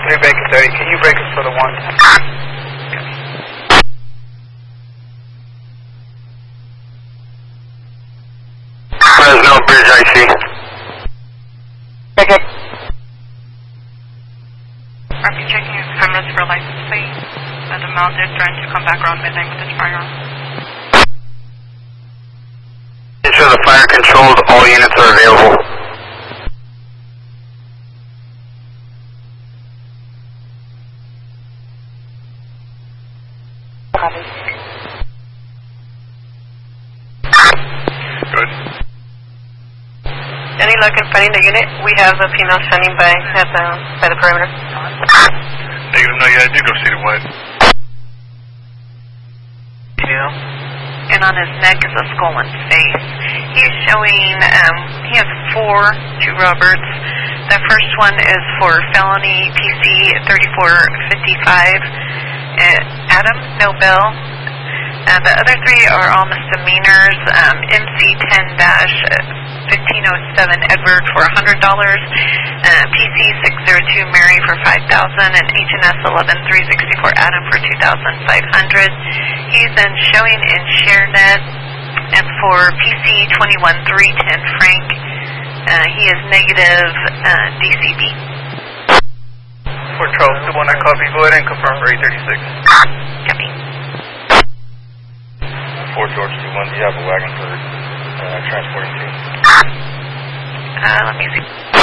3 Bacon 30, can you break us for the 1? Fresno Bridge IC. Okay. RP checking his cameras for license plate. And the male did threaten to come back around midnight with his firearm. Ensure the fire controlled, all units are available. Good. Any luck in finding the unit? We have a female standing by the perimeter. Negative, no, yeah, I did go citywide. And on his neck is a skull and face. He's showing, he has 2 Roberts. The first one is for felony PC 3455. Adam, no bill. The other 3 are all misdemeanors. MC 10-1507 Edward for $100. PC 602 Mary for $5,000. And HNS 11364 Adam for $2,500. He's then showing in ShareNet. And for PC 21310 Frank, he is negative DCB. For Charles, the one I copy, go ahead and confirm for 836. Copy. 4 George 21, do you have a wagon for transporting to? Let me see.